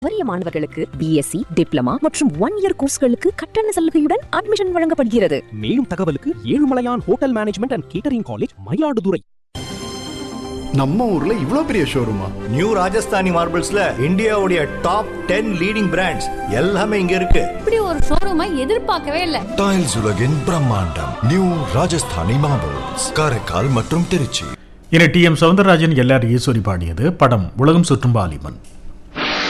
வறிய மாணவர்களுக்கு BSc, diploma மற்றும் 1 இயர் கோர்ஸ்களுக்கு கட்டண சலுகையுடன் அட்மிஷன் வழங்கப்படுகிறது. மேலும் தகவலுக்கு Ezhumalaiyan hotel management and catering college, Mayiladuthurai. நம்ம ஊர்ல இவ்ளோ பெரிய ஷோரூமா? நியூ ராஜஸ்தானி மார்பிள்ஸ்ல இந்தியாவுடைய டாப் 10 லீடிங் பிராண்ட்ஸ் எல்லாமே இங்க இருக்கு. இப்படி ஒரு ஷோரூமை எதிர்பார்க்கவே இல்ல. டைல்ஸ் உலகின் பிரம்மாண்டம் நியூ ராஜஸ்தானி மார்பிள்ஸ், காரைக்கால் மற்றும் திருச்சி. என TM சௌந்தரராஜன், LR ஈஸ்வரி பாடியது. படம் உலகம் சுற்றும் வாலிபன்.